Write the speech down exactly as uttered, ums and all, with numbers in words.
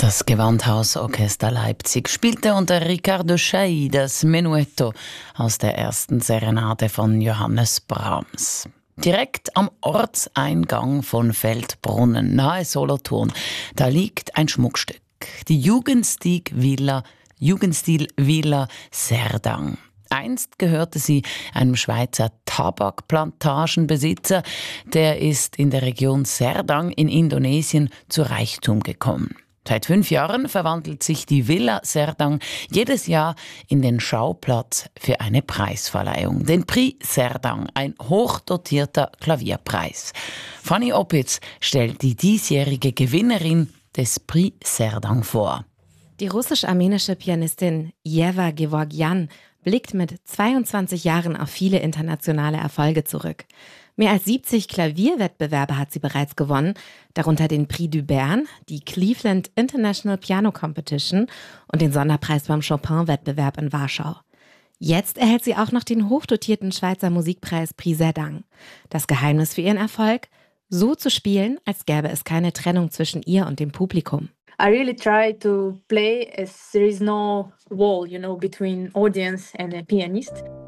Das Gewandhausorchester Leipzig spielte unter Riccardo Chailly das Menuetto aus der ersten Serenade von Johannes Brahms. Direkt am Ortseingang von Feldbrunnen, nahe Solothurn, da liegt ein Schmuckstück, die Jugendstil-Villa, Jugendstil-Villa Serdang. Einst gehörte sie einem Schweizer Tabakplantagenbesitzer, der ist in der Region Serdang in Indonesien zu Reichtum gekommen. Seit fünf Jahren verwandelt sich die Villa Serdang jedes Jahr in den Schauplatz für eine Preisverleihung. Den Prix Serdang, ein hochdotierter Klavierpreis. Fanny Opitz stellt die diesjährige Gewinnerin des Prix Serdang vor. Die russisch-armenische Pianistin Eva Gevorgyan blickt mit zweiundzwanzig Jahren auf viele internationale Erfolge zurück. Mehr als siebzig Klavierwettbewerbe hat sie bereits gewonnen, darunter den Prix du Bern, die Cleveland International Piano Competition und den Sonderpreis beim Chopin-Wettbewerb in Warschau. Jetzt erhält sie auch noch den hochdotierten Schweizer Musikpreis Prix Serdang. Das Geheimnis für ihren Erfolg? So zu spielen, als gäbe es keine Trennung zwischen ihr und dem Publikum. I really try to play as there is no wall, you know, between audience and a pianist.